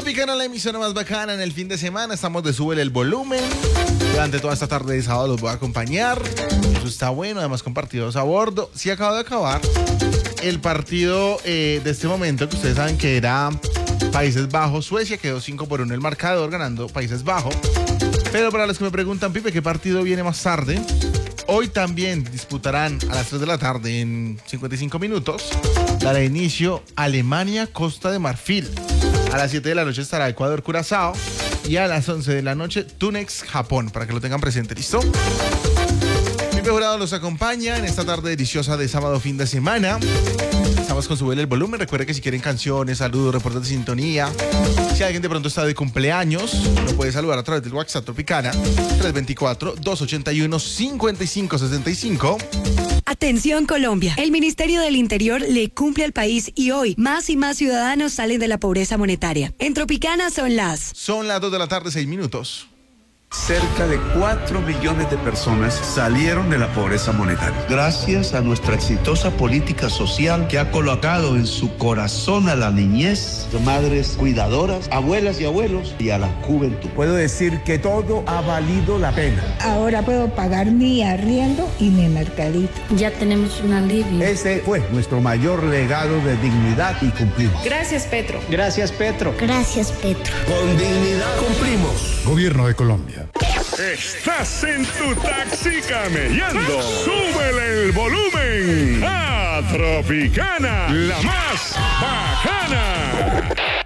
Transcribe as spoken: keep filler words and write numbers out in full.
Tropicana, la emisora más bacana en el fin de semana. Estamos de Súbele el Volumen. Durante toda esta tarde de sábado los voy a acompañar. Eso está bueno, además con partidos a bordo. Sí, acaba de acabar el partido eh, de este momento, que ustedes saben que era Países Bajos, Suecia. Quedó cinco por uno el marcador, ganando Países Bajos. Pero para los que me preguntan, Pipe, ¿qué partido viene más tarde? Hoy también disputarán a las tres de la tarde, en cincuenta y cinco minutos, dará inicio Alemania, Costa de Marfil. A las siete de la noche estará Ecuador, Curazao. Y a las once de la noche, Túnez, Japón, para que lo tengan presente. ¿Listo? Mi Jurado los acompaña en esta tarde deliciosa de sábado fin de semana. Estamos con Súbele el Volumen. Recuerda que si quieren canciones, saludos, reportes de sintonía, si alguien de pronto está de cumpleaños, lo puede saludar a través del WhatsApp Tropicana tres dos cuatro, dos ocho uno, cinco cinco seis cinco. Atención Colombia, el Ministerio del Interior le cumple al país y hoy más y más ciudadanos salen de la pobreza monetaria. En Tropicana son las... Son las dos de la tarde, seis minutos. Cerca de cuatro millones de personas salieron de la pobreza monetaria. Gracias a nuestra exitosa política social que ha colocado en su corazón a la niñez, madres cuidadoras, abuelas y abuelos y a la juventud. Puedo decir que todo ha valido la pena. Ahora puedo pagar mi arriendo y mi mercadito. Ya tenemos un alivio. Ese fue nuestro mayor legado de dignidad y cumplimos. Gracias, Petro. Gracias, Petro. Gracias, Petro. Con dignidad cumplimos. Gobierno de Colombia. Estás en tu taxi camellando. Súbele el volumen a Tropicana, la más bacana.